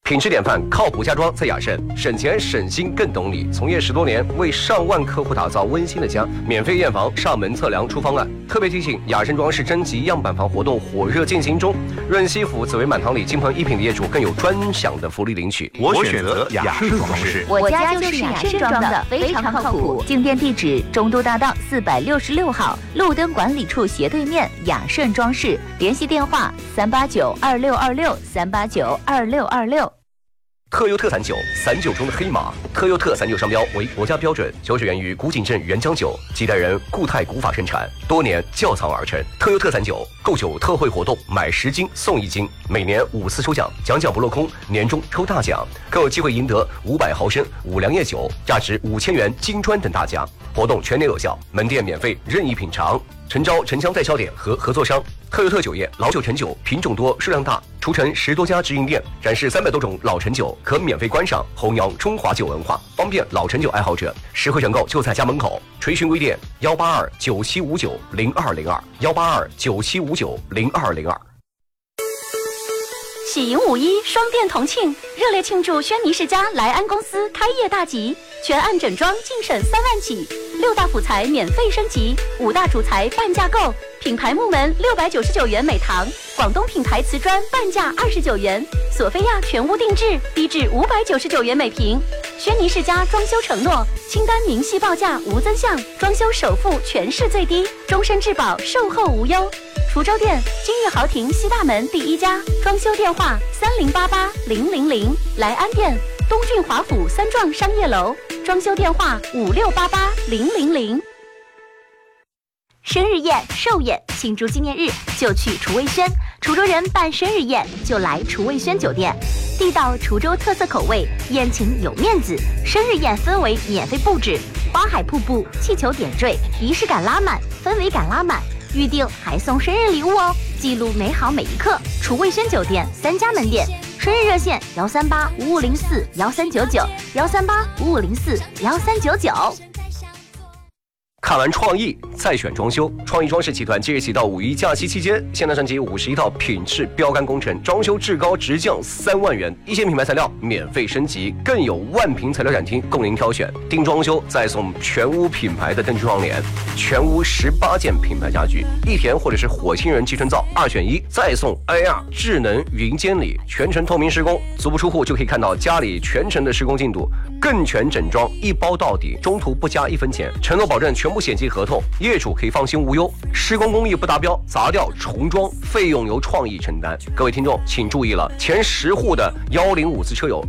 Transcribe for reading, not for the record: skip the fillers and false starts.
品质典范，靠谱家装在雅盛，省钱省心更懂你。从业10多年，为上万客户打造温馨的家，免费验房、上门测量出方案。特别提醒，雅盛装饰征集样板房活动火热进行中，润西府、紫薇满堂里金鹏一品的业主更有专享的福利领取。 我选择雅盛装饰， 我家就是雅盛装的，非常靠谱。进店地址：中都大道466号，路灯管理处斜对面，雅盛装饰。联系电话：3892626，3892626。 特优特产酒，散酒中的黑马。特优特散酒商标为国家标准，酒水源于古井镇原浆酒，几代人固态古法生产，多年窖藏而成。特优特产酒购酒特惠活动，买10斤送1斤，每年5次抽奖，奖不落空，年终抽大奖，更有机会赢得500毫升五粮液酒，价值5000元金砖等大奖。活动全年有效，门店免费任意品尝。诚招城乡代销点和合作商。特优特酒业老酒陈酒，品种多，数量大，除陈10多家直营店，展示300多种老陈酒，可免费观赏，弘扬中华酒文化，方便老陈酒爱好者。实惠选购就在家门口。垂询微店18297590202，18297590202。 喜迎5·1双店同庆，热烈庆祝轩尼诗家莱安公司开业大吉，全案整装净省3万起，6大辅材免费升级，5大主材半价购，品牌木门699元每堂，广东品牌瓷砖半价29元，索菲亚全屋定制低至599元每平。轩尼诗家装修承诺，清单明细报价无增项，装修首付全市最低，终身质保，售后无忧。滁州店金悦豪庭西大门第1家，装修电话30880000。莱安店东郡华府3幢商业楼，装修电话56880000。生日宴、寿宴，庆祝纪念日就去厨卫轩。滁州人办生日宴就来厨卫轩酒店，地道滁州特色口味，宴请有面子。生日宴氛围免费布置，花海瀑布、气球点缀，仪式感拉满，氛围感拉满。预定还送生日礼物哦，记录美好每一刻。厨卫轩酒店3家门店，生日热线13855041399，13855041399。 看完创意再选装修，创意装饰集团即日起到5一假期期间，现场升级51套品质标杆工程，装修至高直降3万元，一线品牌材料免费升级，更有万平材料展厅供您挑选。订装修再送全屋品牌的灯具窗帘，全屋18件品牌家具，一田或者是火星人集成灶2选1，再送 AR 智能云监理，全程透明施工，足不出户就可以看到家里全程的施工进度，更全整装一包到底，中途不加1分钱，承诺保证全部险期合同，业主可以放心无忧。施工工艺不达标，砸掉重装，费用由创意承担。各位听众请注意了，前10户的105次车友